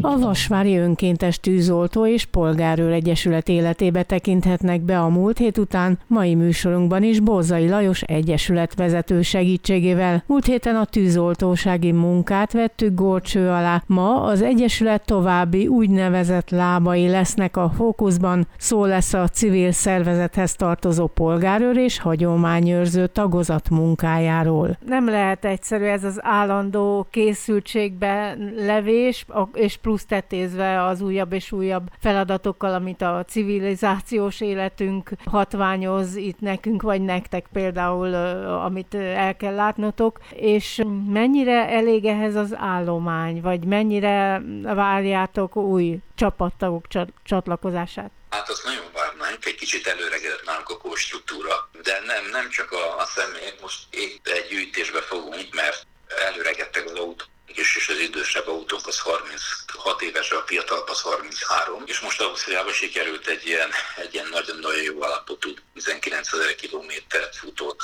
A Vasvári Önkéntes Tűzoltó és Polgárőr Egyesület életébe tekinthetnek be a múlt hét után, mai műsorunkban is Borzai Lajos egyesület vezető segítségével. Múlt héten a tűzoltósági munkát vettük górcső alá. Ma az egyesület további úgynevezett lábai lesznek a fókuszban. Szó lesz a civil szervezethez tartozó polgárőr és hagyományőrző tagozat munkájáról. Nem lehet egyszerű ez az állandó készültségbe levés, és plusz tetézve az újabb és újabb feladatokkal, amit a civilizációs életünk hatványoz itt nekünk, vagy nektek például, amit el kell látnotok, és mennyire elég ehhez az állomány, vagy mennyire várjátok új csapattagok csatlakozását? Hát azt nagyon várnánk, egy kicsit előregedett nálunk a kórstruktúra, de nem csak a személyek, most épp egy gyűjtésbe fogunk, mert előregedtek az autók, és az idősebb autónk az 36 éves, a fiatalabb az 33, és most Ausztriában sikerült egy ilyen nagyon-nagyon jó állapotú 19 000 kilométert futott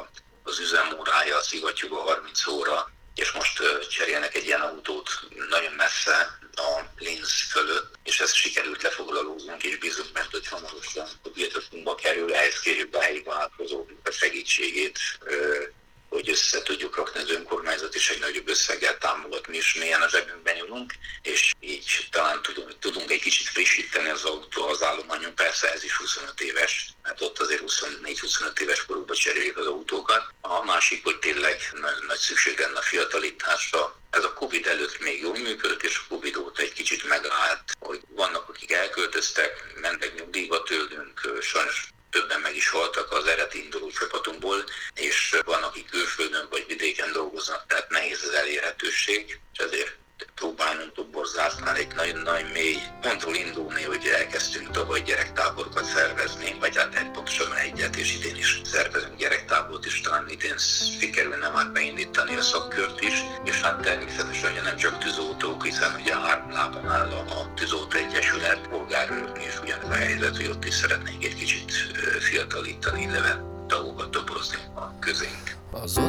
az üzemórája, a szivattyúba 30 óra, és most cserélnek egy ilyen autót nagyon messze a Linz fölött, és ezt sikerült lefoglalóznunk, és bízunk, mert hogy hamarosan a birtokunkba kerül, ehhez kérjük a helyi vállalkozóknak a segítségét, hogy össze tudjuk rakni az önkormányzat, és egy nagyobb összeggel támogatni, és mélyen a zsebünkben nyúlunk, és így talán tudunk egy kicsit frissíteni az állományon. Persze ez is 25 éves, mert ott azért 24-25 éves korukban cseréljük az autókat. A másik, hogy tényleg nagy szükség lenne a fiatalításra. Ez a Covid előtt még jól működött, és a Covid óta egy kicsit megállt, hogy vannak, akik elköltöztek, mentek nyugdíjba tőlünk, sajnos többen meg is haltak az eredeti induló csapatunkból, és van, akik külföldön vagy vidéken dolgoznak, tehát nehéz az elérhetőség, és ezért próbálunk Toborzásznál egy nagyon-nagyon mély pontról indulni, hogy elkezdtünk tavaly gyerektáborokat szervezni, vagy hát pontosan egyet, és idén is szervezünk gyerektábort, és talán idén sikerülne már beindítani a szakkört is, és hát természetesen ugye nem csak tűzoltók, hiszen ugye 3 lábon áll a Tűzoltó Egyesület, polgárőrök, és ugyanez a helyzet, hogy ott is szeretnénk egy kicsit fiatalítani, illetve tagokat toborozni a közénk.